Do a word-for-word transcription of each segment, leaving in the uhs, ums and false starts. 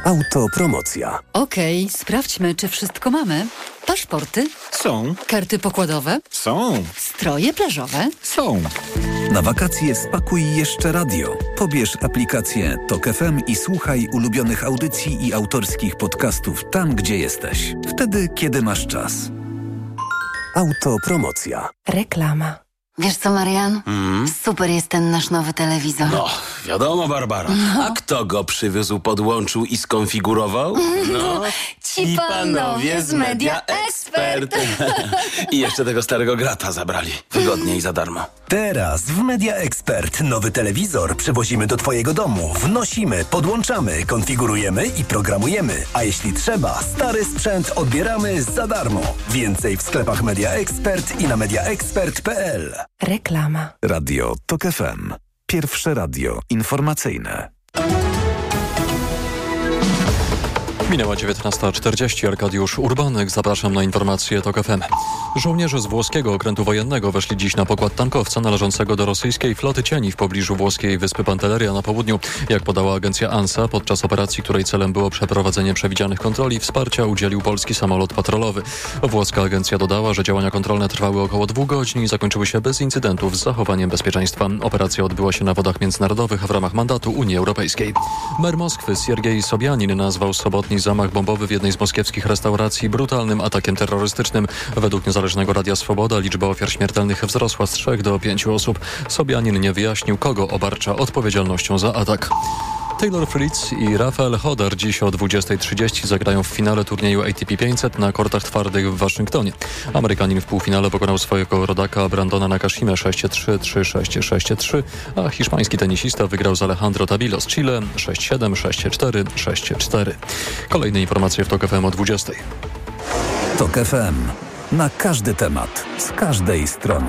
Autopromocja. Okej, okay, sprawdźmy, czy wszystko mamy. Paszporty? Są. Karty pokładowe? Są. Stroje plażowe? Są. Na wakacje spakuj jeszcze radio. Pobierz aplikację Tok F M i słuchaj ulubionych audycji i autorskich podcastów tam, gdzie jesteś. Wtedy, kiedy masz czas. Autopromocja. Reklama. Wiesz co, Marian? Mm. Super jest ten nasz nowy telewizor. No, wiadomo, Barbara. No. A kto go przywiózł, podłączył i skonfigurował? No, ci panowie z Media Expert. I jeszcze tego starego grata zabrali. Wygodnie i za darmo. Teraz w Media Expert nowy telewizor przywozimy do twojego domu. Wnosimy, podłączamy, konfigurujemy i programujemy. A jeśli trzeba, stary sprzęt odbieramy za darmo. Więcej w sklepach Media Expert i na mediaexpert kropka p l. Reklama. Radio Tok F M. Pierwsze radio informacyjne. Minęła dziewiętnasta czterdzieści. Arkadiusz Urbanek. Zapraszam na informacje Tok F M. Żołnierze z włoskiego okrętu wojennego weszli dziś na pokład tankowca należącego do rosyjskiej floty cieni w pobliżu włoskiej wyspy Pantelleria na południu. Jak podała agencja ANSA, podczas operacji, której celem było przeprowadzenie przewidzianych kontroli, wsparcia udzielił polski samolot patrolowy. Włoska agencja dodała, że działania kontrolne trwały około dwóch godzin i zakończyły się bez incydentów z zachowaniem bezpieczeństwa. Operacja odbyła się na wodach międzynarodowych, a w ramach mandatu Unii Europejskiej. Mer Moskwy Siergiej Sobianin nazwał sobotni zamach bombowy w jednej z moskiewskich restauracji brutalnym atakiem terrorystycznym. Według niezależnego Radia Swoboda liczba ofiar śmiertelnych wzrosła z trzech do pięciu osób. Sobianin nie wyjaśnił, kogo obarcza odpowiedzialnością za atak. Taylor Fritz i Rafael Hodar dziś o dwudziestej trzydzieści zagrają w finale turnieju A T P pięćset na kortach twardych w Waszyngtonie. Amerykanin w półfinale pokonał swojego rodaka Brandona Nakashimę sześć trzy, trzy sześć, sześć trzy, a hiszpański tenisista wygrał z Alejandro Tabilo z Chile sześć siedem, sześć cztery, sześć cztery. Kolejne informacje w Tok F M o dwudziestej. Tok F M. Na każdy temat, z każdej strony.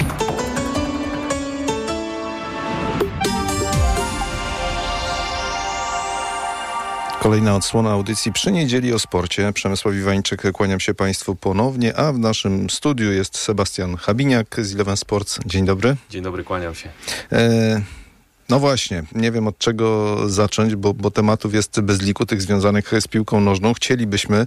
Kolejna odsłona audycji przy niedzieli o sporcie. Przemysław Iwańczyk, kłaniam się Państwu ponownie, a w naszym studiu jest Sebastian Habiniak z Eleven Sports. Dzień dobry. Dzień dobry, kłaniam się. E- No właśnie, nie wiem od czego zacząć, bo, bo tematów jest bez liku, tych związanych z piłką nożną. Chcielibyśmy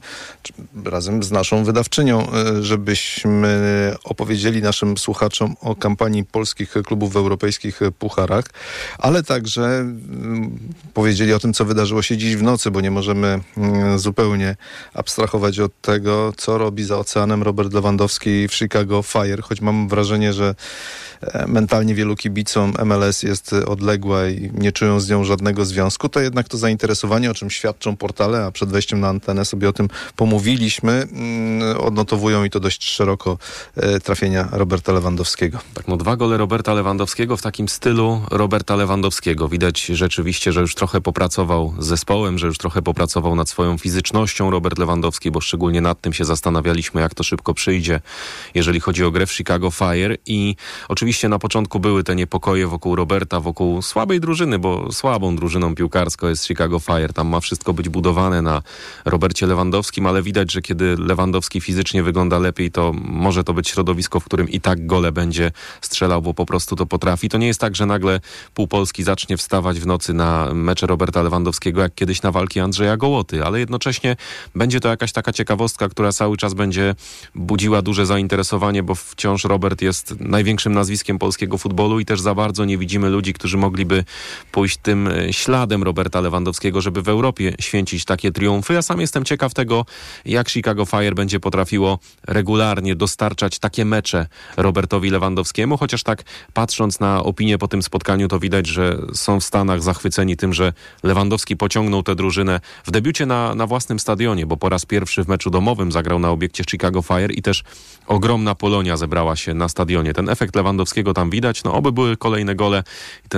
razem z naszą wydawczynią, żebyśmy opowiedzieli naszym słuchaczom o kampanii polskich klubów w europejskich pucharach, ale także powiedzieli o tym, co wydarzyło się dziś w nocy, bo nie możemy zupełnie abstrahować od tego, co robi za oceanem Robert Lewandowski w Chicago Fire, choć mam wrażenie, że mentalnie wielu kibicom M L S jest odległa i nie czują z nią żadnego związku, to jednak to zainteresowanie, o czym świadczą portale, a przed wejściem na antenę sobie o tym pomówiliśmy, odnotowują i to dość szeroko trafienia Roberta Lewandowskiego. Tak, no dwa gole Roberta Lewandowskiego w takim stylu Roberta Lewandowskiego. Widać rzeczywiście, że już trochę popracował z zespołem, że już trochę popracował nad swoją fizycznością Robert Lewandowski, bo szczególnie nad tym się zastanawialiśmy, jak to szybko przyjdzie, jeżeli chodzi o grę w Chicago Fire. I oczywiście na początku były te niepokoje wokół Roberta, wokół słabej drużyny, bo słabą drużyną piłkarską jest Chicago Fire. Tam ma wszystko być budowane na Robercie Lewandowskim, ale widać, że kiedy Lewandowski fizycznie wygląda lepiej, to może to być środowisko, w którym i tak gole będzie strzelał, bo po prostu to potrafi. To nie jest tak, że nagle pół Polski zacznie wstawać w nocy na mecze Roberta Lewandowskiego, jak kiedyś na walki Andrzeja Gołoty, ale jednocześnie będzie to jakaś taka ciekawostka, która cały czas będzie budziła duże zainteresowanie, bo wciąż Robert jest największym nazwiskiem polskiego futbolu i też za bardzo nie widzimy ludzi, którzy mogliby pójść tym śladem Roberta Lewandowskiego, żeby w Europie święcić takie triumfy. Ja sam jestem ciekaw tego, jak Chicago Fire będzie potrafiło regularnie dostarczać takie mecze Robertowi Lewandowskiemu, chociaż tak patrząc na opinię po tym spotkaniu, to widać, że są w Stanach zachwyceni tym, że Lewandowski pociągnął tę drużynę w debiucie na, na własnym stadionie, bo po raz pierwszy w meczu domowym zagrał na obiekcie Chicago Fire i też ogromna Polonia zebrała się na stadionie. Ten efekt Lewandowskiego tam widać. No oby były kolejne gole i ten